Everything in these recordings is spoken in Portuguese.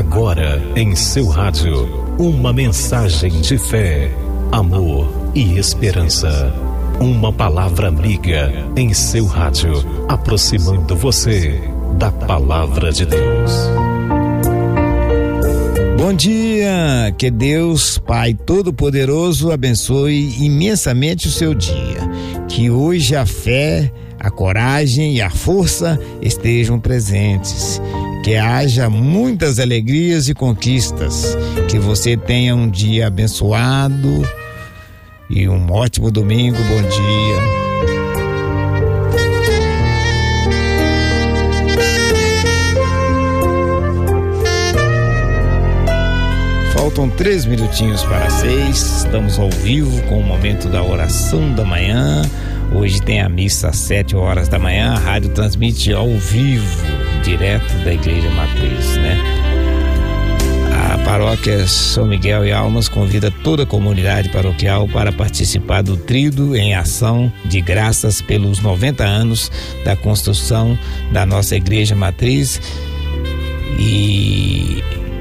Agora em seu rádio, uma mensagem de fé, amor e esperança. Uma palavra amiga em seu rádio, aproximando você da palavra de Deus. Bom dia, que Deus, Pai Todo-Poderoso, abençoe imensamente o seu dia. Que hoje a fé, a coragem e a força estejam presentes. Que haja muitas alegrias e conquistas. Que você tenha um dia abençoado e um ótimo domingo. Bom dia. Faltam 3 minutinhos para 6, estamos ao vivo com o momento da oração da manhã. Hoje tem a missa às 7 horas da manhã, a rádio transmite ao vivo, direto da Igreja Matriz, né? A paróquia São Miguel e Almas convida toda a comunidade paroquial para participar do Tríduo em ação de graças pelos 90 anos da construção da nossa Igreja Matriz e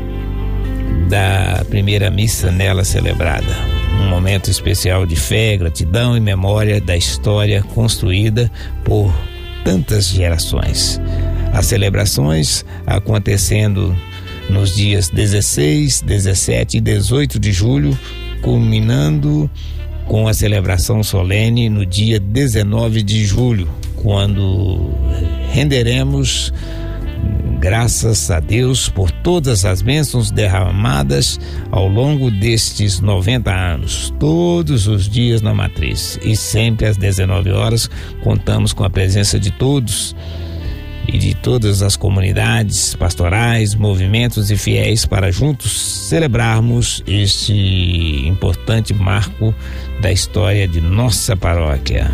da primeira missa nela celebrada. Um momento especial de fé, gratidão e memória da história construída por tantas gerações. As celebrações acontecendo nos dias 16, 17 e 18 de julho, culminando com a celebração solene no dia 19 de julho, quando renderemos graças a Deus por todas as bênçãos derramadas ao longo destes 90 anos, todos os dias na Matriz. E sempre às 19 horas contamos com a presença de todos e de todas as comunidades pastorais, movimentos e fiéis para juntos celebrarmos este importante marco da história de nossa paróquia.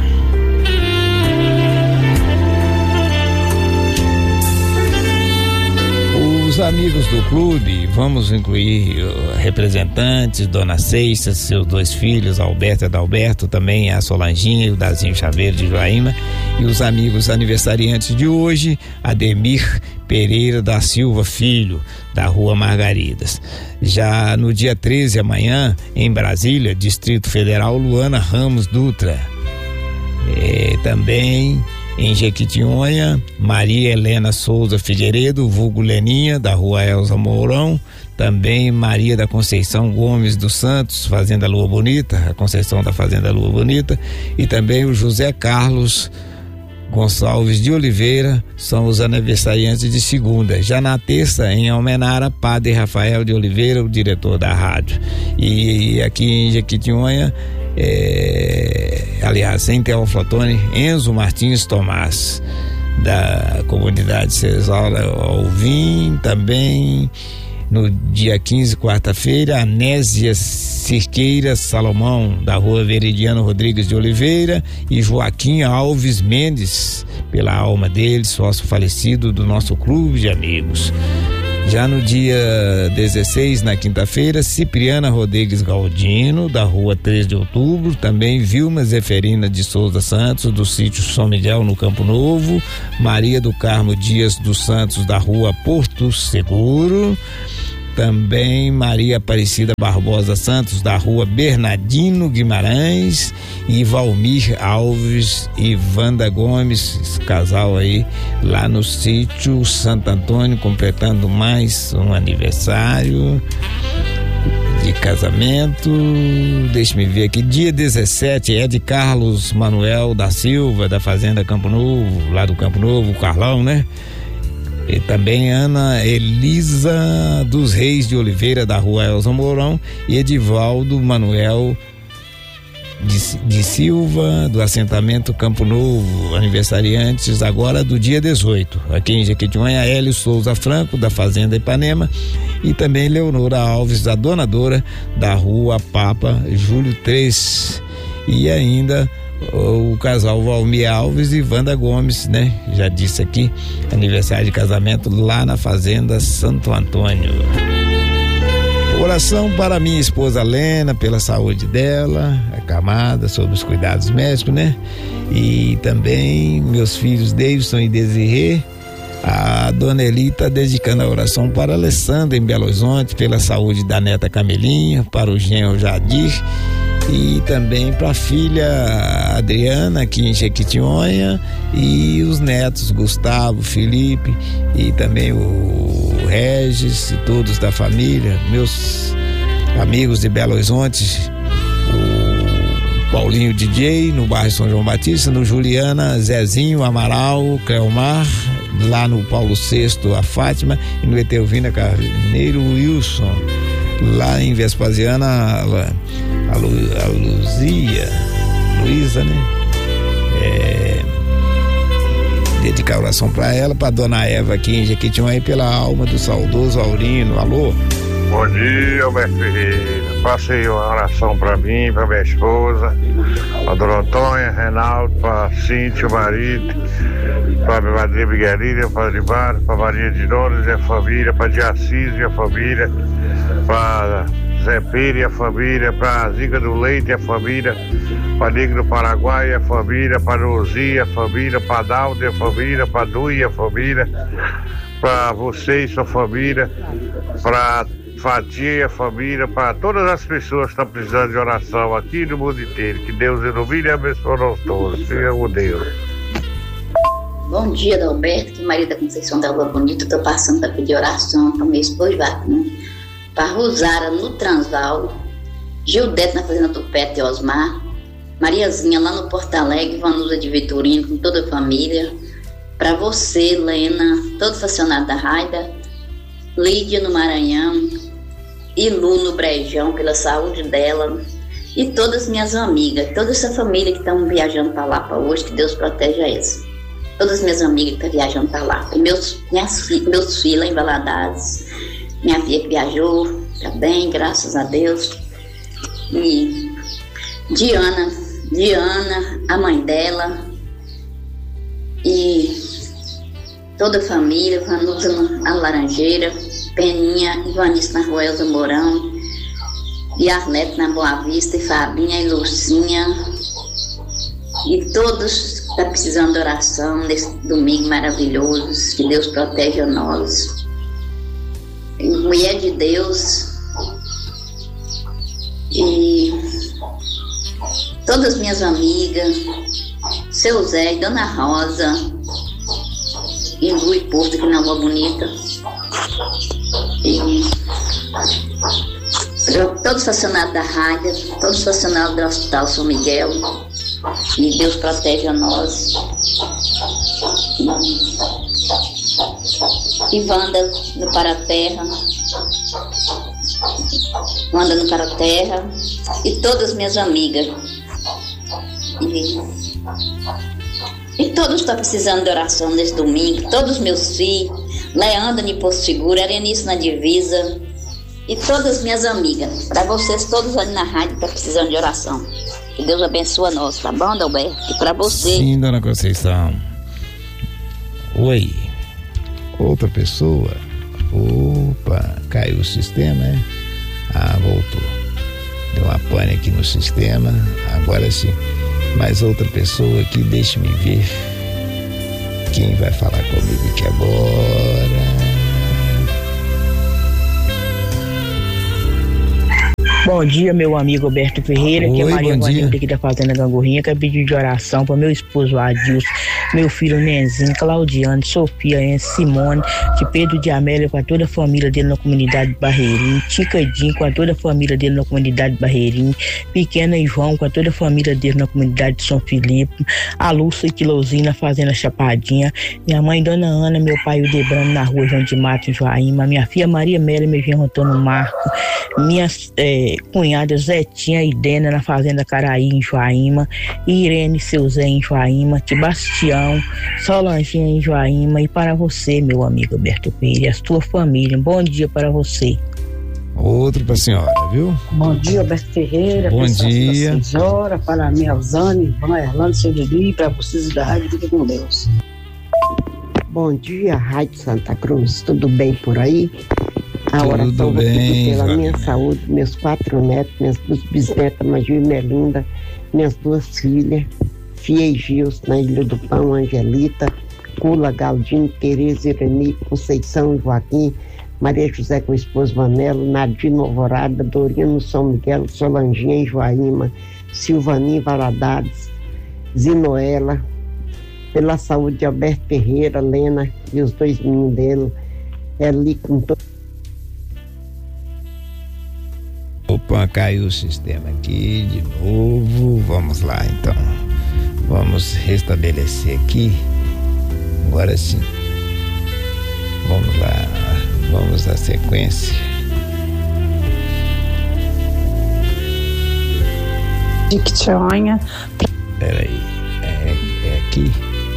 Os amigos do clube, vamos incluir representantes, Dona Seixas, seus 2 filhos, Alberto e Adalberto, também a Solanginha e o Dazinho Chaveiro de Joaíma, e os amigos aniversariantes de hoje, Ademir Pereira da Silva Filho, da Rua Margaridas. Já no dia 13, amanhã, em Brasília, Distrito Federal, Luana Ramos Dutra. Também em Jequitinhonha, Maria Helena Souza Figueiredo, vulgo Leninha, da Rua Elza Mourão. Também Maria da Conceição Gomes dos Santos, Fazenda Lua Bonita, a Conceição da Fazenda Lua Bonita. E também o José Carlos Gonçalves de Oliveira, são os aniversariantes de segunda. Já na terça, em Almenara, Padre Rafael de Oliveira, o diretor da rádio. E aqui em Jequitinhonha, aliás, em Teoflotone, Enzo Martins Tomás, da comunidade Cesaura Alvim. Também no dia 15, quarta-feira, Anésia Cirqueira Salomão, da Rua Veridiano Rodrigues de Oliveira, e Joaquim Alves Mendes, pela alma dele, sócio falecido do nosso clube de amigos. Já no dia 16, na quinta-feira, Cipriana Rodrigues Galdino, da Rua 3 de Outubro. Também Vilma Zeferina de Souza Santos, do sítio São Miguel, no Campo Novo. Maria do Carmo Dias dos Santos, da Rua Porto Seguro. Também Maria Aparecida Barbosa Santos, da Rua Bernardino Guimarães, e Valmir Alves e Wanda Gomes, esse casal aí, lá no sítio Santo Antônio, completando mais um aniversário de casamento. Deixa-me ver aqui, dia 17 é de Carlos Manuel da Silva, da Fazenda Campo Novo, lá do Campo Novo, o Carlão, né? E também Ana Elisa dos Reis de Oliveira, da Rua Elza Mourão, e Edivaldo Manuel de Silva, do assentamento Campo Novo, aniversariantes agora do dia 18. Aqui em Jequitinhonha, Hélio Souza Franco, da Fazenda Ipanema, e também Leonora Alves, da Donadora, da Rua Papa Júlio 3. E ainda o casal Valmir Alves e Wanda Gomes, né? Já disse aqui, aniversário de casamento lá na Fazenda Santo Antônio. Oração para minha esposa Lena, pela saúde dela, acamada, sobre os cuidados médicos, né? E também meus filhos Davidson e Desirê, A dona Eli está dedicando a oração para a Alessandra em Belo Horizonte, pela saúde da neta Camelinha, para o genro Jadir e também para a filha Adriana aqui em Jequitinhonha e os netos Gustavo, Felipe e também o Regis e todos da família, meus amigos de Belo Horizonte, o Paulinho DJ no bairro São João Batista, no Juliana, Zezinho, Amaral, Cleomar, lá no Paulo VI, a Fátima, e no Etelvina Carneiro, Wilson, lá em Vespasiana, a Luísa, né? Dedicar a oração para ela, para dona Eva aqui em Jequitinhonha e pela alma do saudoso Aurino. Alô? Bom dia, Alberto Ferreira. Passei uma oração para mim, para minha esposa, para dona Antônia, Reinaldo, para Cíntia, o marido, para minha madrinha Miguelina, para Limário, para Maria de Nunes e a família, para de Assis e a família, para Zé Pires e a família, para Ziga do Leite e a família, para Negro do Paraguai e a família, para Rosi e a família, para Daldo e a família, para Du e a família, para você e sua família, para Fatia e a família, para todas as pessoas que estão precisando de oração aqui no mundo inteiro. Que Deus ilumine e abençoe nós todos. Senhor Deus. Bom dia, Adalberto, que Maria da Conceição da Alva Bonita. Estou passando para pedir oração para meu esposo Vacuna, para Rosara no Transval, Gildete na Fazenda Tupete e Osmar, Mariazinha lá no Porto Alegre, Vanusa de Vitorino com toda a família, para você, Lena, todo funcionário da Raida, Lídia no Maranhão e Lu no Brejão, pela saúde dela, e todas minhas amigas, toda essa família que estão viajando para lá para hoje, que Deus proteja eles. Todas as minhas amigas que estão viajando para lá, e meus filhos lá em Valadares, minha filha que viajou, está bem, graças a Deus, e Diana, a mãe dela, e toda a família, Vanusa na Laranjeira, Peninha, Ivanice na Rua Elza Mourão, e Arlete na Boa Vista, e Fabinha e Lucinha, e todos que estão precisando de oração nesse domingo maravilhoso, que Deus proteja nós. E mulher de Deus, e todas minhas amigas, seu Zé, Dona Rosa, e Lu e Porto aqui na Rua Bonita, e todos os funcionários da rádio, todos os funcionários do Hospital São Miguel, e Deus proteja nós, e Wanda no Paraterra, e todas minhas amigas, e todos estão precisando de oração nesse domingo, todos meus filhos, Leandro em Posto Seguro, Arenice na Divisa, e todas minhas amigas, para vocês todos ali na rádio estão precisando de oração. Que Deus abençoe nós, tá bom, Adalberto? E para você. Sim, dona Conceição. Oi. Outra pessoa. Opa, caiu o sistema, é? Ah, voltou. Deu uma pane aqui no sistema. Agora sim. Mais outra pessoa aqui, deixe-me ver quem vai falar comigo aqui agora. Bom dia, meu amigo Alberto Ferreira. Oi, que é Maria Vanilda aqui da Fazenda Gangorrinha. Quero pedir de oração para meu esposo Adilson, meu filho Nenzinho, Claudiane, Sofia, Simone, de Pedro de Amélia, com toda a família dele na comunidade de Barreirinho, Ticadinho, com toda a família dele na comunidade de Barreirinho, Pequena e João, com toda a família dele na comunidade de São Filipe, a Lúcia e Quilozinho na Fazenda Chapadinha, minha mãe Dona Ana, meu pai o Debrano na Rua João de Mato, em Joaíma, minha filha Maria Mélia, meu genro Antônio Marco, minhas cunhada Zetinha e Dena na Fazenda Caraí, em Joaíma, Irene e seu Zé em Joaíma, Sebastião, Solanginha em Joaíma, e para você, meu amigo Alberto Pires, a sua família. Bom dia para você. Outro para a senhora, viu? Bom dia, Alberto Ferreira. Bom dia. Senhora, para a minha Alzane, Irmã Erlando, seu Dili, para vocês da Rádio Fica com Deus. Bom dia, Rádio Santa Cruz, tudo bem por aí? A oração Tudo bem, pela minha saúde, meus 4 netos, minhas 2 bisnetas, Maju e Melinda, minhas 2 filhas, Fia e Gils, na Ilha do Pão, Angelita, Cula, Galdino, Tereza, Irani, Conceição, Joaquim, Maria José com o esposo Vanelo, Nadino Alvorada, Dorino São Miguel, Solanginha em Joaíma, Silvaninha Valadares, Zinoela, pela saúde de Alberto Ferreira, Lena e os 2 meninos dele, ali com todo. Opa, caiu o sistema aqui de novo. Vamos lá então. Vamos restabelecer aqui. Agora sim. Vamos lá. Vamos à sequência. Jequitinhonha. Peraí. É aqui.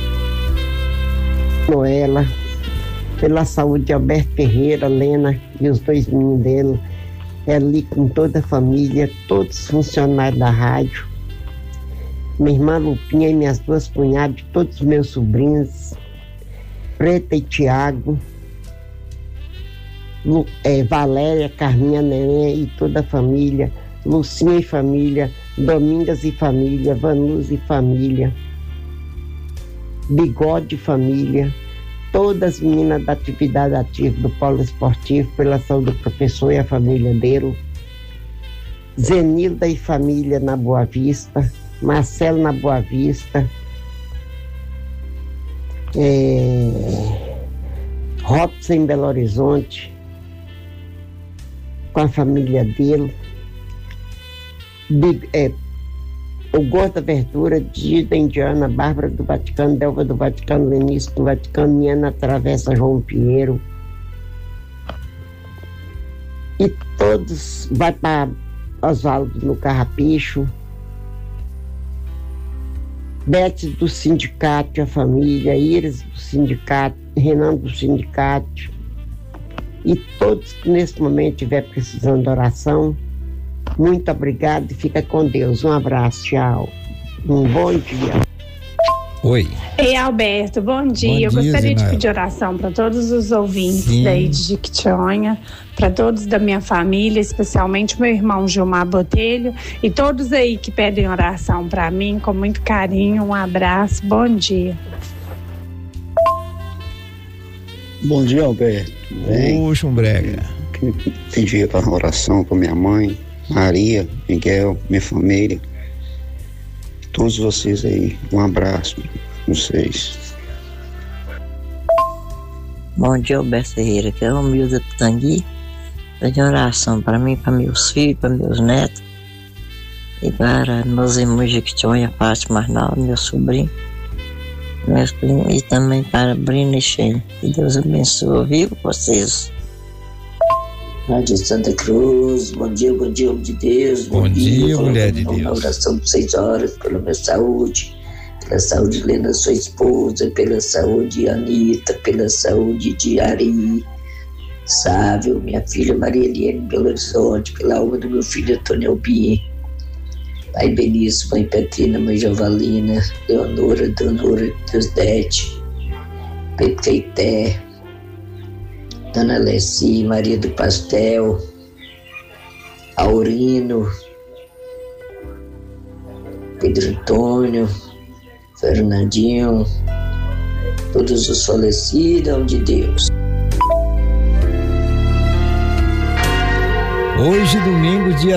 Noela, pela saúde de Alberto Ferreira, Lena e os 2 meninos dele, ali com toda a família, todos os funcionários da rádio, minha irmã Lupinha e minhas 2 cunhadas, todos os meus sobrinhos, Preta e Tiago, Valéria, Carminha, Neném e toda a família, Lucinha e família, Domingas e família, Vanus e família, Bigode e família, todas as meninas da atividade ativa do Polo Esportivo, pela saúde do professor e a família dele, Zenilda e família na Boa Vista, Marcelo na Boa Vista, Robson em Belo Horizonte, com a família dele, o Gordo da Verdura, Gida Indiana, Bárbara do Vaticano, Delva do Vaticano, Lenice do Vaticano, Miana Travessa, João Pinheiro. E todos, vai para Oswaldo no Carrapicho, Bete do sindicato, a família, Iris do sindicato, Renan do sindicato, e todos que nesse momento estiver precisando de oração, muito obrigado e fica com Deus. Um abraço, tchau. Um bom dia. Oi. Ei, Alberto, bom dia. Eu gostaria de pedir oração para todos os ouvintes daí de Jequitinhonha, para todos da minha família, especialmente meu irmão Gilmar Botelho e todos aí que pedem oração para mim com muito carinho. Um abraço, bom dia. Bom dia, Alberto. Puxa, um brega. Pedi a oração para minha mãe, Maria, Miguel, minha família, todos vocês aí, um abraço para vocês. Bom dia, Alberto Ferreira, que é o Milda Pitangui. Pede oração para mim, para meus filhos, para meus netos e para meus irmãos de Jequitinhonha, Fátima, Arnaldo, meu sobrinho, meus primos, e também para Brina e Sheila. Que Deus abençoe, viu, vocês. Rádio Santa Cruz, bom dia, homem de Deus. Bom dia, mulher de Deus. Uma oração por 6 horas, pela minha saúde, pela saúde de Lena, sua esposa, pela saúde de Anitta, pela saúde de Ari, Sávio, minha filha Maria Eliane, Belo Horizonte, pela alma do meu filho Antônio Albin, pai Benício, mãe Petrina, mãe Jovalina, Leonora, Deusdete, Peteité, Dona Alessi, Maria do Pastel, Aurino, Pedro Antônio, Fernandinho, todos os falecidos de Deus. Hoje, domingo, dia